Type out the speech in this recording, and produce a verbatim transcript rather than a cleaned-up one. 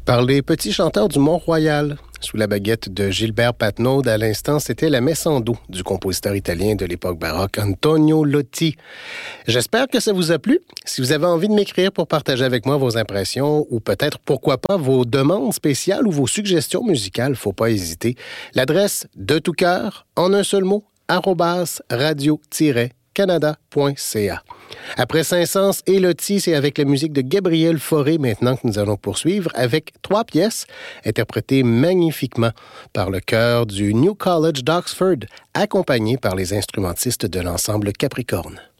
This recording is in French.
Par les petits chanteurs du Mont-Royal. Sous la baguette de Gilbert Patnaud, à l'instant, c'était la messe en do du compositeur italien de l'époque baroque, Antonio Lotti. J'espère que ça vous a plu. Si vous avez envie de m'écrire pour partager avec moi vos impressions ou peut-être, pourquoi pas, vos demandes spéciales ou vos suggestions musicales, faut pas hésiter. L'adresse de tout cœur, en un seul mot, arobase radio-canada point c a. Après Saint-Saëns et Lotti, c'est avec la musique de Gabriel Fauré maintenant que nous allons poursuivre avec trois pièces interprétées magnifiquement par le chœur du New College d'Oxford, accompagné par les instrumentistes de l'ensemble Capricorne.